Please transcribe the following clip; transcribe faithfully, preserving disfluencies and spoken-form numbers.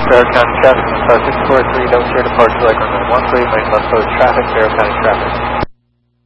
Barrow County traffic, Star six four three, don't share departure like on nine one three, main left road traffic, Barrow County traffic.